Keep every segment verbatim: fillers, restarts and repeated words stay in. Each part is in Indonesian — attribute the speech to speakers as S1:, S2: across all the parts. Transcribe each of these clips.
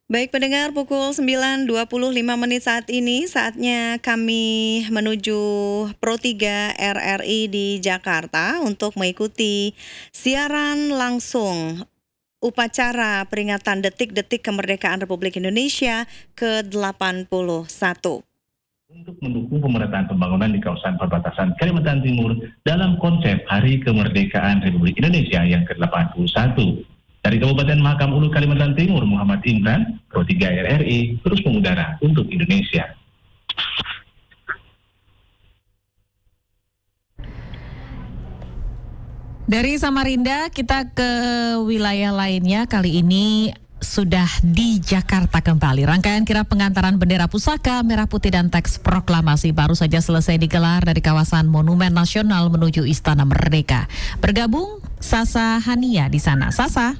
S1: Baik pendengar, pukul sembilan dua puluh lima menit saat ini, saatnya kami menuju Pro tiga R R I di Jakarta untuk mengikuti siaran langsung upacara peringatan detik-detik kemerdekaan Republik Indonesia ke delapan puluh satu.
S2: Untuk mendukung pemerataan pembangunan di kawasan perbatasan Kalimantan Timur dalam konsep Hari Kemerdekaan Republik Indonesia yang ke delapan puluh satu. Dari Kabupaten Mahakam Ulu, Kalimantan Timur, Muhammad Imran, Pro tiga R R I, terus mengudara untuk Indonesia.
S3: Dari Samarinda kita ke wilayah lainnya, kali ini sudah di Jakarta kembali. Rangkaian kirap pengantaran bendera pusaka merah putih dan teks proklamasi baru saja selesai digelar dari kawasan Monumen Nasional menuju Istana Merdeka. Bergabung Sasa Hania di sana. Sasa.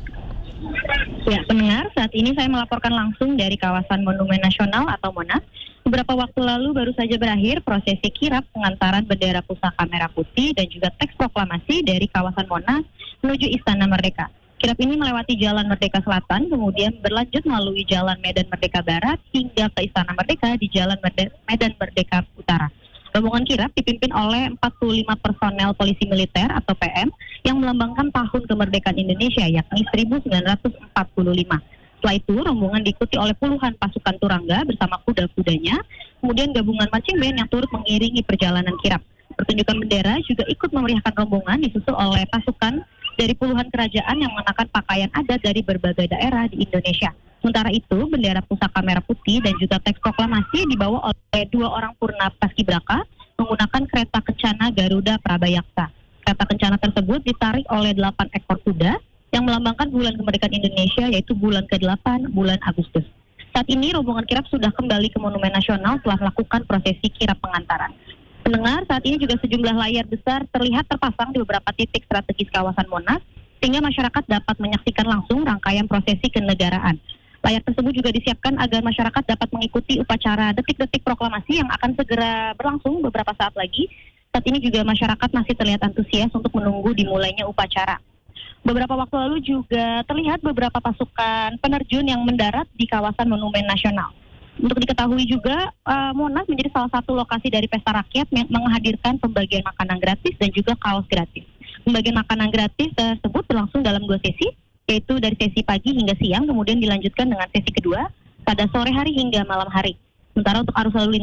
S4: Ya, pendengar, saat ini saya melaporkan langsung dari kawasan Monumen Nasional atau Monas. Beberapa waktu lalu baru saja berakhir prosesi kirap pengantaran bendera pusaka merah putih dan juga teks proklamasi dari kawasan Monas menuju Istana Merdeka. Kirap ini melewati Jalan Merdeka Selatan, kemudian berlanjut melalui Jalan Medan Merdeka Barat hingga ke Istana Merdeka di Jalan Medan Merdeka Utara. Rombongan kirap dipimpin oleh empat puluh lima personel polisi militer atau P M yang melambangkan tahun kemerdekaan Indonesia yakni seribu sembilan ratus empat puluh lima. Setelah itu, rombongan diikuti oleh puluhan pasukan turangga bersama kuda-kudanya, kemudian gabungan marching band yang turut mengiringi perjalanan kirap. Pertunjukan bendera juga ikut memeriahkan rombongan disusul oleh pasukan dari puluhan kerajaan yang mengenakan pakaian adat dari berbagai daerah di Indonesia. Sementara itu, bendera pusaka merah putih dan juga teks proklamasi dibawa oleh dua orang purna paskibraka menggunakan kereta kencana Garuda Prabayaksa. Kereta kencana tersebut ditarik oleh delapan ekor kuda yang melambangkan bulan kemerdekaan Indonesia, yaitu bulan ke delapan, bulan Agustus. Saat ini rombongan kirap sudah kembali ke Monumen Nasional setelah melakukan prosesi kirap pengantaran. Pendengar, saat ini juga sejumlah layar besar terlihat terpasang di beberapa titik strategis kawasan Monas, sehingga masyarakat dapat menyaksikan langsung rangkaian prosesi kenegaraan. Layar tersebut juga disiapkan agar masyarakat dapat mengikuti upacara detik-detik proklamasi yang akan segera berlangsung beberapa saat lagi. Saat ini juga masyarakat masih terlihat antusias untuk menunggu dimulainya upacara. Beberapa waktu lalu juga terlihat beberapa pasukan penerjun yang mendarat di kawasan Monumen Nasional. Untuk diketahui juga, uh, Monas menjadi salah satu lokasi dari pesta rakyat yang menghadirkan pembagian makanan gratis dan juga kaos gratis. Pembagian makanan gratis tersebut berlangsung dalam dua sesi, yaitu dari sesi pagi hingga siang, kemudian dilanjutkan dengan sesi kedua pada sore hari hingga malam hari. Sementara untuk arus lalu lintas